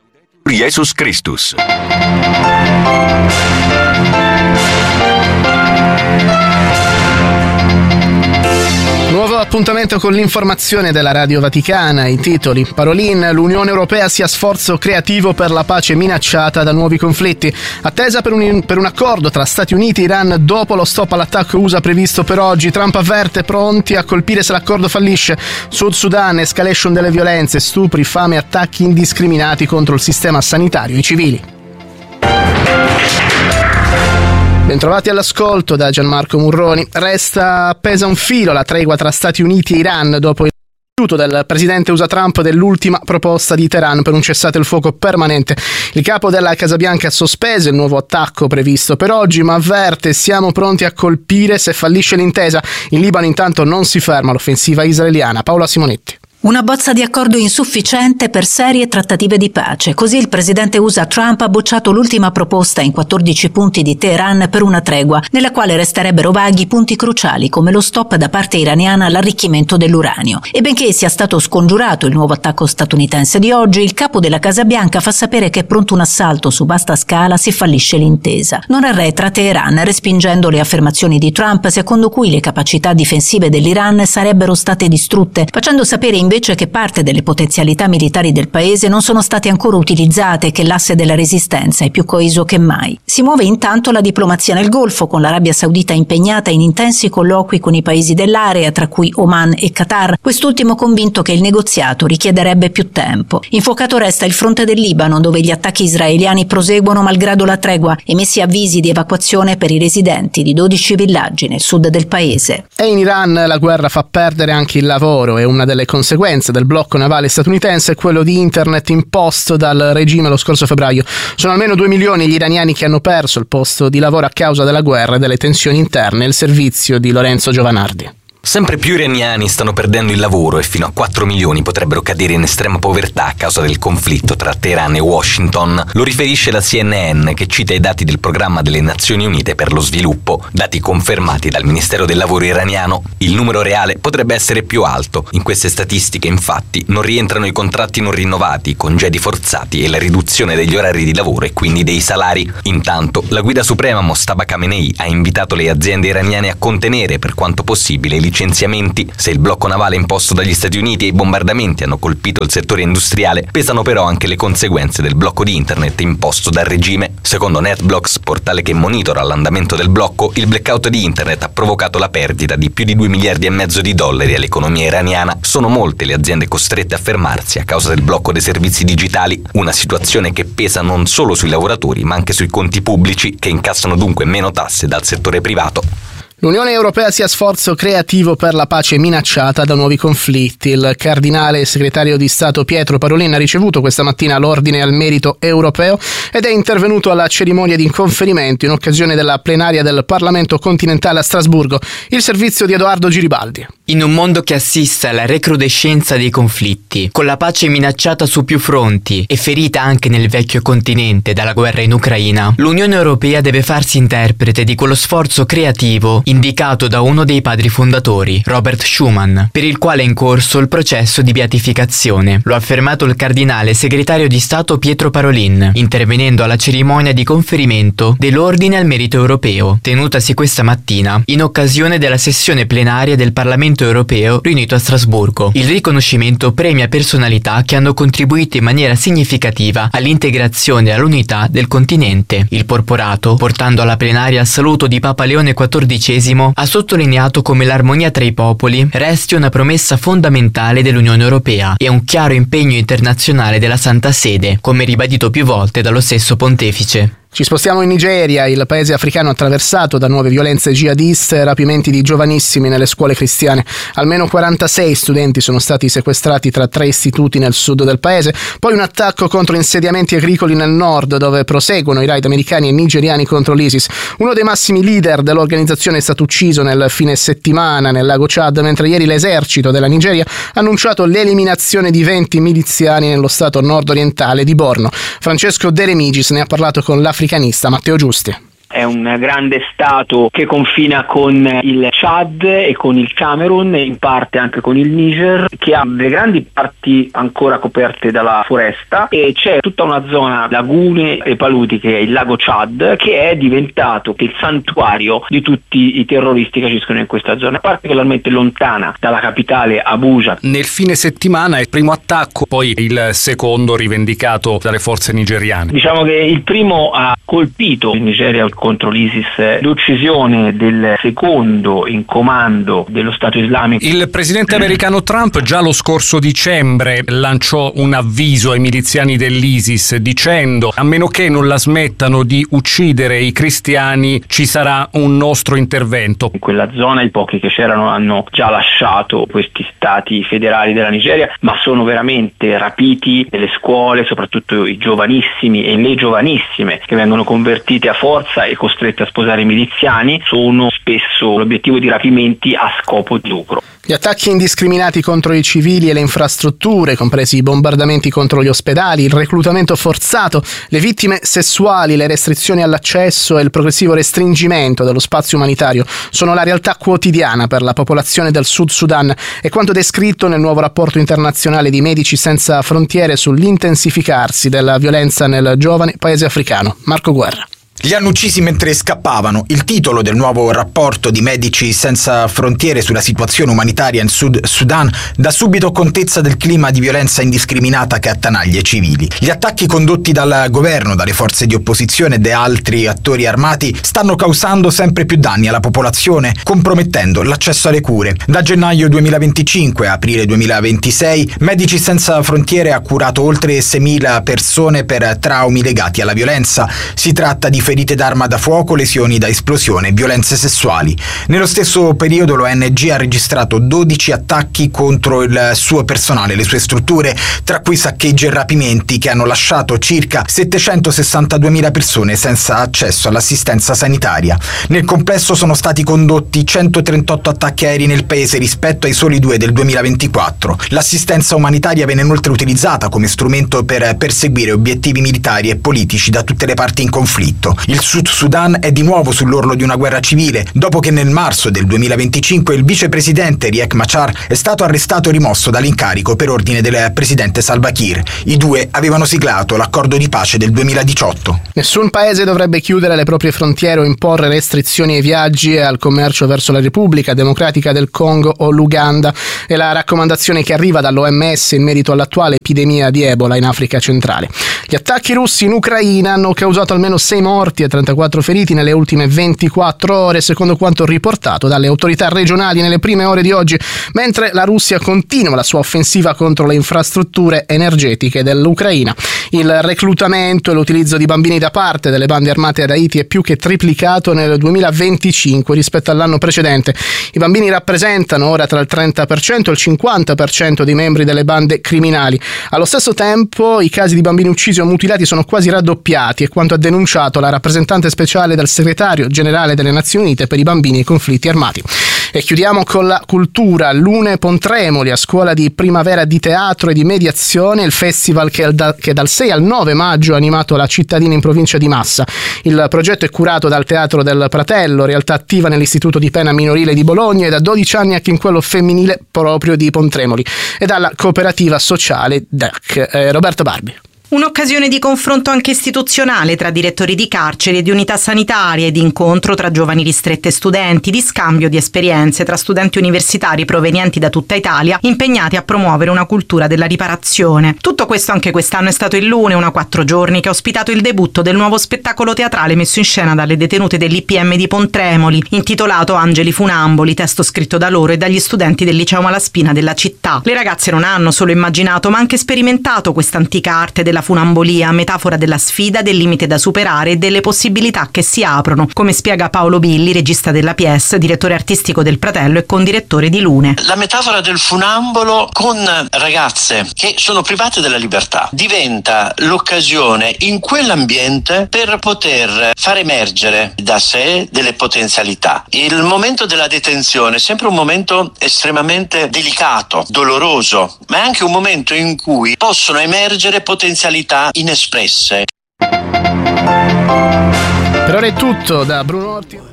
Jesus Christus. Nuovo appuntamento con l'informazione della Radio Vaticana. I titoli: Parolin, l'Unione Europea sia sforzo creativo per la pace minacciata da nuovi conflitti. Attesa per un accordo tra Stati Uniti e Iran dopo lo stop all'attacco USA previsto per oggi. Trump avverte pronti a colpire se l'accordo fallisce. Sud Sudan, escalation delle violenze, stupri, fame, attacchi indiscriminati contro il sistema sanitario e i civili. Bentrovati all'ascolto da Gianmarco Murroni. Resta appesa un filo la tregua tra Stati Uniti e Iran dopo il rifiuto del presidente USA Trump dell'ultima proposta di Teheran per un cessate il fuoco permanente. Il capo della Casa Bianca ha sospeso il nuovo attacco previsto per oggi, ma avverte: siamo pronti a colpire se fallisce l'intesa. In Libano intanto non si ferma l'offensiva israeliana. Paola Simonetti. Una bozza di accordo insufficiente per serie trattative di pace. Così il presidente USA Trump ha bocciato l'ultima proposta in 14 punti di Teheran per una tregua, nella quale resterebbero vaghi punti cruciali come lo stop da parte iraniana all'arricchimento dell'uranio. E benché sia stato scongiurato il nuovo attacco statunitense di oggi, il capo della Casa Bianca fa sapere che è pronto un assalto su vasta scala se fallisce l'intesa. Non arretra Teheran, respingendo le affermazioni di Trump secondo cui le capacità difensive dell'Iran sarebbero state distrutte, facendo sapere invece che parte delle potenzialità militari del paese non sono state ancora utilizzate e che l'asse della resistenza è più coeso che mai. Si muove intanto la diplomazia nel Golfo, con l'Arabia Saudita impegnata in intensi colloqui con i paesi dell'area, tra cui Oman e Qatar, quest'ultimo convinto che il negoziato richiederebbe più tempo. Infuocato resta il fronte del Libano, dove gli attacchi israeliani proseguono malgrado la tregua, emessi avvisi di evacuazione per i residenti di 12 villaggi nel sud del paese. E in Iran la guerra fa perdere anche il lavoro, e una delle conseguenze del blocco navale statunitense è quello di internet imposto dal regime lo scorso febbraio. Sono almeno 2 milioni gli iraniani che hanno perso il posto di lavoro a causa della guerra e delle tensioni interne. Il servizio di Lorenzo Giovanardi. Sempre più iraniani stanno perdendo il lavoro e fino a 4 milioni potrebbero cadere in estrema povertà a causa del conflitto tra Teheran e Washington. Lo riferisce la CNN, che cita i dati del programma delle Nazioni Unite per lo sviluppo, dati confermati dal Ministero del Lavoro iraniano. Il numero reale potrebbe essere più alto. In queste statistiche, infatti, non rientrano i contratti non rinnovati, i congedi forzati e la riduzione degli orari di lavoro e quindi dei salari. Intanto, la guida suprema Mojtaba Khamenei ha invitato le aziende iraniane a contenere per quanto possibile i licenziamenti. Se il blocco navale imposto dagli Stati Uniti e i bombardamenti hanno colpito il settore industriale, pesano però anche le conseguenze del blocco di internet imposto dal regime. Secondo NetBlocks, portale che monitora l'andamento del blocco, il blackout di internet ha provocato la perdita di più di 2,5 miliardi di dollari all'economia iraniana. Sono molte le aziende costrette a fermarsi a causa del blocco dei servizi digitali, una situazione che pesa non solo sui lavoratori ma anche sui conti pubblici, che incassano dunque meno tasse dal settore privato. L'Unione Europea sia sforzo creativo per la pace minacciata da nuovi conflitti. Il cardinale segretario di Stato Pietro Parolin ha ricevuto questa mattina l'Ordine al Merito Europeo ed è intervenuto alla cerimonia di conferimento in occasione della plenaria del Parlamento continentale a Strasburgo. Il servizio di Edoardo Giribaldi. In un mondo che assiste alla recrudescenza dei conflitti, con la pace minacciata su più fronti e ferita anche nel vecchio continente dalla guerra in Ucraina, l'Unione Europea deve farsi interprete di quello sforzo creativo indicato da uno dei padri fondatori, Robert Schuman, per il quale è in corso il processo di beatificazione. Lo ha affermato il cardinale segretario di Stato Pietro Parolin, intervenendo alla cerimonia di conferimento dell'Ordine al Merito Europeo, tenutasi questa mattina in occasione della sessione plenaria del Parlamento Europeo riunito a Strasburgo. Il riconoscimento premia personalità che hanno contribuito in maniera significativa all'integrazione e all'unità del continente. Il porporato, portando alla plenaria il saluto di Papa Leone XIV, ha sottolineato come l'armonia tra i popoli resti una promessa fondamentale dell'Unione Europea e un chiaro impegno internazionale della Santa Sede, come ribadito più volte dallo stesso pontefice. Ci spostiamo in Nigeria, il paese africano attraversato da nuove violenze jihadiste e rapimenti di giovanissimi nelle scuole cristiane. Almeno 46 studenti sono stati sequestrati tra 3 istituti nel sud del paese, poi un attacco contro insediamenti agricoli nel nord, dove proseguono i raid americani e nigeriani contro l'ISIS. Uno dei massimi leader dell'organizzazione è stato ucciso nel fine settimana nel lago Chad, mentre ieri l'esercito della Nigeria ha annunciato l'eliminazione di 20 miliziani nello stato nord-orientale di Borno. Francesco De Remigis ne ha parlato con l'africanista Matteo Giusti. è un grande stato che confina con il Chad e con il Camerun e in parte anche con il Niger, che ha delle grandi parti ancora coperte dalla foresta, e c'è tutta una zona lagune e paludi che è il lago Chad, che è diventato il santuario di tutti i terroristi che agiscono in questa zona, particolarmente lontana dalla capitale Abuja. Nel fine settimana il primo attacco, poi il secondo rivendicato dalle forze nigeriane. Diciamo che il primo ha colpito in Nigeria contro l'ISIS l'uccisione del secondo in comando dello Stato islamico. Il presidente americano Trump già lo scorso dicembre lanciò un avviso ai miliziani dell'ISIS dicendo: a meno che non la smettano di uccidere i cristiani ci sarà un nostro intervento. In quella zona i pochi che c'erano hanno già lasciato questi stati federali della Nigeria, ma sono veramente rapiti nelle scuole, soprattutto i giovanissimi e le giovanissime che vengono convertite a forza e costrette a sposare i miliziani, sono spesso l'obiettivo di rapimenti a scopo di lucro. Gli attacchi indiscriminati contro i civili e le infrastrutture, compresi i bombardamenti contro gli ospedali, il reclutamento forzato, le vittime sessuali, le restrizioni all'accesso e il progressivo restringimento dello spazio umanitario sono la realtà quotidiana per la popolazione del Sud Sudan e quanto descritto nel nuovo rapporto internazionale di Medici Senza Frontiere sull'intensificarsi della violenza nel giovane paese africano. Marco Guerra. Li hanno uccisi mentre scappavano. Il titolo del nuovo rapporto di Medici Senza Frontiere sulla situazione umanitaria in Sud Sudan dà subito contezza del clima di violenza indiscriminata che attanaglia i civili. Gli attacchi condotti dal governo, dalle forze di opposizione e da altri attori armati stanno causando sempre più danni alla popolazione, compromettendo l'accesso alle cure. Da gennaio 2025 a aprile 2026 Medici Senza Frontiere ha curato oltre 6.000 persone per traumi legati alla violenza. Si tratta di ferite d'arma da fuoco, lesioni da esplosione e violenze sessuali. Nello stesso periodo l'ONG ha registrato 12 attacchi contro il suo personale e le sue strutture, tra cui saccheggi e rapimenti che hanno lasciato circa 762.000 persone senza accesso all'assistenza sanitaria. Nel complesso sono stati condotti 138 attacchi aerei nel paese rispetto ai soli 2 del 2024. L'assistenza umanitaria viene inoltre utilizzata come strumento per perseguire obiettivi militari e politici da tutte le parti in conflitto. Il Sud Sudan è di nuovo sull'orlo di una guerra civile, dopo che nel marzo del 2025 il vicepresidente Riek Machar è stato arrestato e rimosso dall'incarico per ordine del presidente Salva Kiir. I due avevano siglato l'accordo di pace del 2018. Nessun paese dovrebbe chiudere le proprie frontiere o imporre restrizioni ai viaggi e al commercio verso la Repubblica Democratica del Congo o l'Uganda. È la raccomandazione che arriva dall'OMS in merito all'attuale epidemia di Ebola in Africa centrale. Gli attacchi russi in Ucraina hanno causato almeno 6 morti e 34 feriti nelle ultime 24 ore, secondo quanto riportato dalle autorità regionali nelle prime ore di oggi, mentre la Russia continua la sua offensiva contro le infrastrutture energetiche dell'Ucraina. Il reclutamento e l'utilizzo di bambini da parte delle bande armate ad Haiti è più che triplicato nel 2025 rispetto all'anno precedente. I bambini rappresentano ora tra il 30% e il 50% dei membri delle bande criminali. Allo stesso tempo, i casi di bambini uccisi o mutilati sono quasi raddoppiati, e quanto ha denunciato la rappresentante speciale del segretario generale delle Nazioni Unite per i bambini e i conflitti armati. E chiudiamo con la cultura. Lune Pontremoli, a scuola di primavera di teatro e di mediazione, il festival che dal 6 al 9 maggio ha animato la cittadina in provincia di Massa. Il progetto è curato dal Teatro del Pratello, realtà attiva nell'Istituto di Pena Minorile di Bologna e da 12 anni anche in quello femminile proprio di Pontremoli, e dalla cooperativa sociale DEC. Roberto Barbi. Un'occasione di confronto anche istituzionale tra direttori di carceri e di unità sanitarie, di incontro tra giovani ristrette e studenti, di scambio di esperienze tra studenti universitari provenienti da tutta Italia, impegnati a promuovere una cultura della riparazione. Tutto questo anche quest'anno è stato il Lune, una 4 giorni che ha ospitato il debutto del nuovo spettacolo teatrale messo in scena dalle detenute dell'IPM di Pontremoli, intitolato Angeli Funamboli, testo scritto da loro e dagli studenti del Liceo Malaspina della città. Le ragazze non hanno solo immaginato, ma anche sperimentato questa antica arte della funambolia, metafora della sfida, del limite da superare e delle possibilità che si aprono, come spiega Paolo Billi, regista della pièce, direttore artistico del Pratello e condirettore di Lune. La metafora del funambolo con ragazze che sono private della libertà diventa l'occasione in quell'ambiente per poter far emergere da sé delle potenzialità. Il momento della detenzione è sempre un momento estremamente delicato, doloroso, ma è anche un momento in cui possono emergere potenzialità inespresse. Per ora è tutto da Bruno Orti.